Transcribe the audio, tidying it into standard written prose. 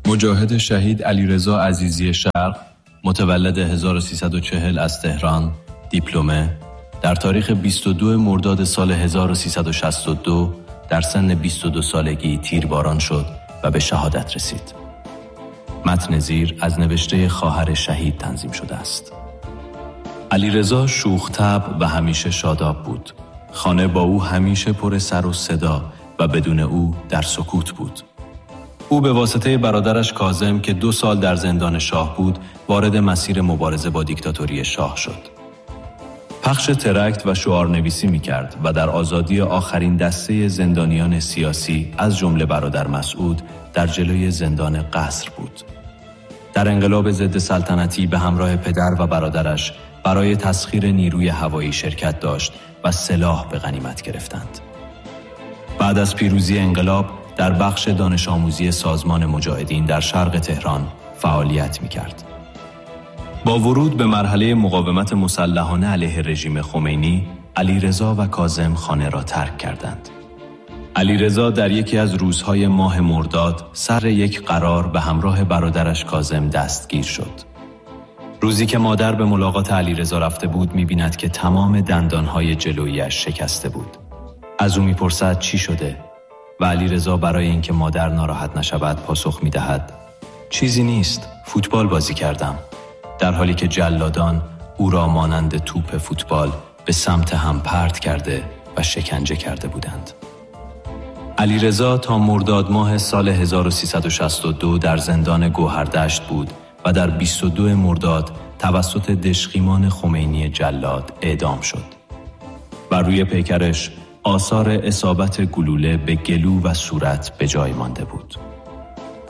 مجاهد شهید علیرضا عزیزی شرق، متولد 1340 از تهران، دیپلمه، در تاریخ 22 مرداد سال 1362 در سن 22 سالگی تیرباران شد و به شهادت رسید. متن زیر از نوشته خواهر شهید تنظیم شده است. علیرضا شوخ طبع و همیشه شاداب بود. خانه با او همیشه پر سر و صدا و بدون او در سکوت بود. او به واسطه برادرش کاظم که 2 سال در زندان شاه بود، وارد مسیر مبارزه با دیکتاتوری شاه شد. پخش ترکت و شعارنویسی می‌کرد و در آزادی آخرین دسته زندانیان سیاسی از جمله برادر مسعود در جلوی زندان قصر بود. در انقلاب ضد سلطنتی به همراه پدر و برادرش برای تسخیر نیروی هوایی شرکت داشت و سلاح به غنیمت گرفتند. بعد از پیروزی انقلاب در بخش دانش آموزی سازمان مجاهدین در شرق تهران فعالیت می‌کرد. با ورود به مرحله مقاومت مسلحانه علیه رژیم خمینی، علیرضا و کاظم خانه را ترک کردند. علیرضا در یکی از روزهای ماه مرداد سر یک قرار به همراه برادرش کاظم دستگیر شد. روزی که مادر به ملاقات علیرضا رفته بود می‌بیند که تمام دندانهای جلویی‌اش شکسته بود. از او می‌پرسد چی شده؟ و علیرضا برای اینکه مادر ناراحت نشود پاسخ می‌دهد چیزی نیست، فوتبال بازی کردم. در حالی که جلادان او را مانند توپ فوتبال به سمت هم پرت کرده و شکنجه کرده بودند. علیرضا تا مرداد ماه سال 1362 در زندان گوهردشت بود و در 22 مرداد توسط دژخیمان خمینی جلاد اعدام شد. بر روی پیکرش آثار اصابت گلوله به گلو و صورت به جای مانده بود.